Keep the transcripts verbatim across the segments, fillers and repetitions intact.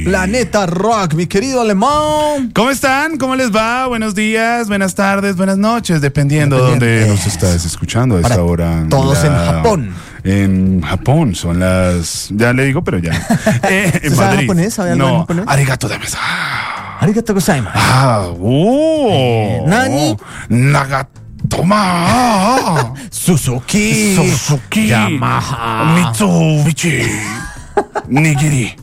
Planeta Rock, mi querido Alemán. ¿Cómo están? ¿Cómo les va? Buenos días, buenas tardes, buenas noches, dependiendo de dónde nos estás escuchando a esta Para hora. todos La- en Japón. En Japón son las... Ya le digo, pero ya. Eh, en ¿Sabe Madrid. japonés? ¿Sabe algo en No, japonés? arigato damasu. Arigatou gozaimasu. Ah, oh. ¿Nani? Nagatoma. Suzuki. Suzuki. Yamaha. Mitsubishi. Nigiri.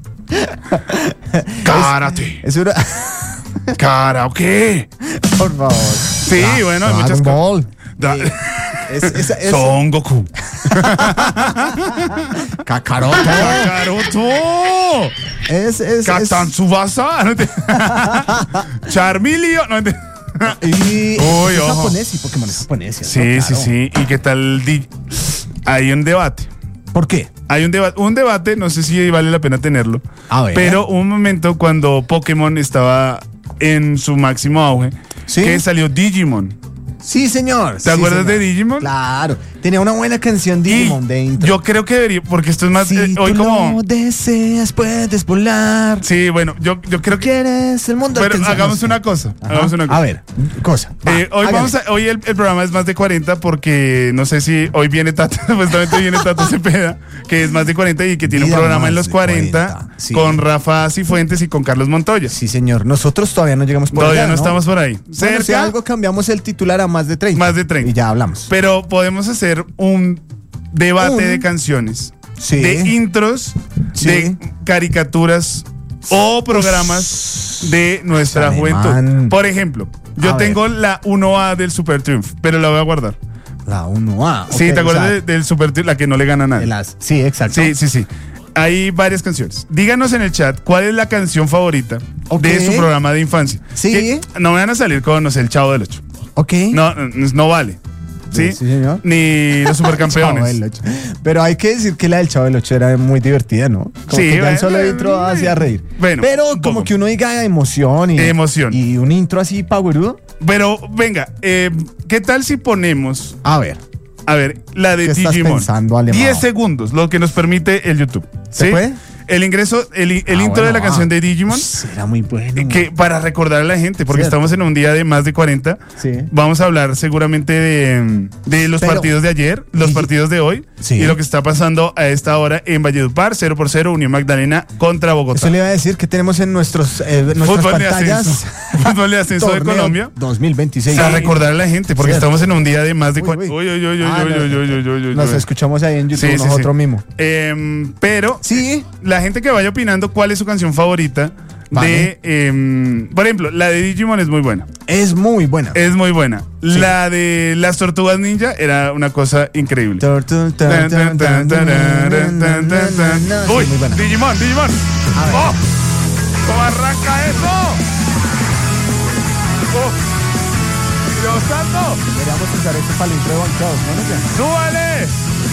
Karate. Es una... Karaoke. Por favor. Sí, Dra- bueno, hay Dragon muchas Ball. Da- Eh, es, es, es, Son Goku. Kakaroto. Kakaroto. Es, es, Captain es, Tsubasa. No te- Charmilio. No te- y Uy, es ojo. japonés y Pokémon es japonés. ¿cierto? Sí, sí, Claro. sí. ¿Y qué tal? Di- Hay un debate. ¿Por qué? Hay un debate, un debate, no sé si vale la pena tenerlo. A ver. Pero hubo un momento cuando Pokémon estaba en su máximo auge, ¿Sí? que salió Digimon. Sí, señor. ¿Te Sí, acuerdas señor. de Digimon? Claro. Tenía una buena canción Digimon Y de intro. yo creo que debería, porque esto es más Si eh, hoy tú como. lo deseas, puedes volar. Sí, bueno, yo, yo creo que. ¿Quieres el mundo? Pero alcanzar? hagamos una cosa. Ajá. Hagamos una cosa. A ver, cosa. Va, Eh, hoy hágale. vamos a, hoy el, el programa es más de cuarenta porque no sé si hoy viene Tato, supuestamente viene Tato Cepeda, que es más de cuarenta y que tiene Vida un programa más en los de cuarenta, cuarenta, sí. con Rafa Cifuentes y con Carlos Montoya. Sí, señor. Nosotros todavía no llegamos por Todavía allá, no estamos por ahí. Bueno, Cerca, si algo cambiamos el titular a más de treinta. Más de treinta. Y ya hablamos. pero podemos hacer un debate Un- de canciones, Sí. de intros, Sí. de caricaturas o programas de nuestra Alemán. juventud. Por ejemplo, yo A tengo la uno A del Super Triumph, pero la voy a guardar. La uno A. Sí, ok, ¿te acuerdas o sea, de- del Super Triumph? La que no le gana a de nadie. las- Sí, exacto. Sí, sí, sí. Hay varias canciones. Díganos en el chat cuál es la canción favorita Ok. de su programa de infancia. Sí. Que no me van a salir con, no sé, el Chavo del Ocho. Ok. No, no, no vale. ¿Sí? Sí, señor. Ni los Chavo supercampeones. del Ocho. Pero hay que decir que la del Chavo del Ocho era muy divertida, ¿no? Como Sí, que ya el bueno, solo intro hacía reír. bueno, Pero un como poco. que uno diga emoción y, Emoción. y un intro así powerudo. Pero venga, eh, ¿qué tal si ponemos, A ver, a ver, la de ¿Qué estás Digimon? pensando, Alemão? diez segundos, lo que nos permite el YouTube. ¿Se ¿sí? puede? El ingreso, el, el Ah, intro bueno, de la ah. canción de Digimon, Era muy bueno. eh, que para recordar a la gente, porque Cierto. estamos en un día de más de cuarenta, Sí. vamos a hablar seguramente de, de los Pero- partidos de ayer, los y- partidos de hoy, Sí. y lo que está pasando a esta hora en Valledupar, cero por cero, Unión Magdalena contra Bogotá. Eso le iba a decir que tenemos en nuestros, eh, nuestras Fútbol de pantallas. ascenso. Fútbol de ascenso de Torneo Colombia. dos mil veintiséis. Para recordar a la gente, porque Cierto. estamos en un día de más de Uy, cuarenta. uy. Uy, uy, uy, uy, Ah, uy, no, uy, uy, uy, uy, uy, Nos uy. escuchamos ahí en YouTube Sí, sí, nosotros sí. mismos. Em, pero Sí. la gente que vaya opinando cuál es su canción favorita Vale. de, em, por ejemplo, la de Digimon es muy buena. Es muy buena. Es muy buena. La de las tortugas ninja era una cosa increíble. Tur, tur, tur, Tan, tan, tan, tan, tan, tan, tan, tan. Sí, Uy, muy buena. Digimon, Digimon. A ver. ¡Oh! ¿Cómo arranca eso? ¡Oh! ¡Dios santo! Deberíamos usar eso para el intro de Bancados, ¿no? ¡Súbale!